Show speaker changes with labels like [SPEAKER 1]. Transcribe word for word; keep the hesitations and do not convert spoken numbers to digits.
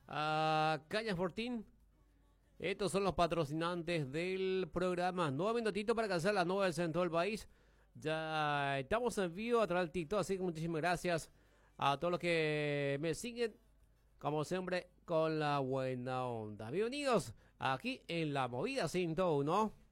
[SPEAKER 1] a Cañas Fortín. Estos son los patrocinantes del programa. Nueve minutitos para alcanzar las nueve en todo el país. Ya estamos en vivo a través del TikTok, así que muchísimas gracias a todos los que me siguen, como siempre, con la buena onda. Bienvenidos aquí en La Movida ciento uno.